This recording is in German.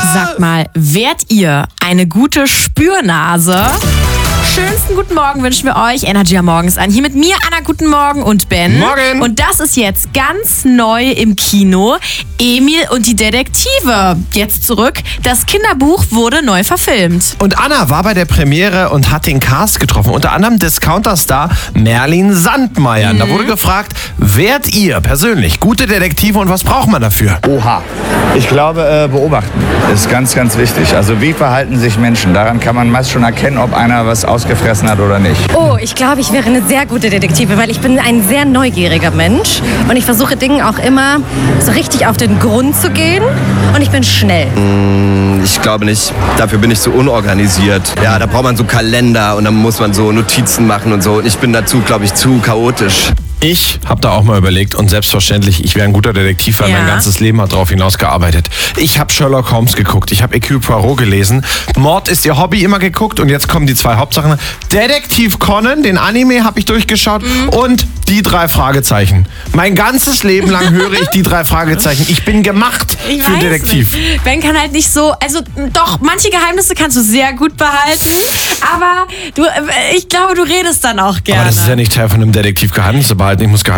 Sag mal, wärt ihr eine gute Spürnase? Schönsten guten Morgen wünschen wir euch. Energy am Morgen ist an. Hier mit mir, Anna, guten Morgen und Ben. Morgen. Und das ist jetzt ganz neu im Kino. Emil und die Detektive. Jetzt zurück. Das Kinderbuch wurde neu verfilmt. Und Anna war bei der Premiere und hat den Cast getroffen. Unter anderem Discounter-Star Merlin Sandmeier. Da wurde gefragt, wärt ihr persönlich gute Detektive und was braucht man dafür? Oha. Ich glaube, beobachten ist ganz, ganz wichtig. Also wie verhalten sich Menschen? Daran kann man meist schon erkennen, ob einer was ausgefressen hat oder nicht. Oh, ich glaube, ich wäre eine sehr gute Detektive, weil ich bin ein sehr neugieriger Mensch und ich versuche Dingen auch immer so richtig auf den Grund zu gehen und ich bin schnell. Ich glaube nicht. Dafür bin ich so unorganisiert. Ja, da braucht man so Kalender und dann muss man so Notizen machen und so. Und ich bin dazu, glaube ich, zu chaotisch. Ich habe da auch mal überlegt und selbstverständlich, ich wäre ein guter Detektiv, weil Ja. mein ganzes Leben hat darauf hinausgearbeitet. Ich habe Sherlock Holmes geguckt, ich habe Hercule Poirot gelesen, Mord ist ihr Hobby immer geguckt und jetzt kommen die zwei Hauptsachen. Detektiv Conan, den Anime habe ich durchgeschaut und die 3 Fragezeichen. Mein ganzes Leben lang höre ich die 3 Fragezeichen. Ich bin gemacht Ich für weiß Detektiv. nicht. Ben kann halt nicht so, also doch, manche Geheimnisse kannst du sehr gut behalten, aber ich glaube, du redest dann auch gerne. Aber das ist ja nicht Teil von einem Detektivgeheimnis zu behalten. Ich muss